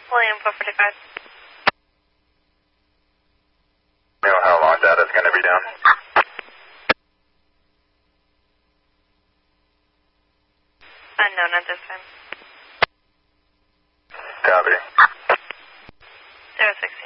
William 445. You know how long data's going to be down? Unknown at this time. Copy. 06.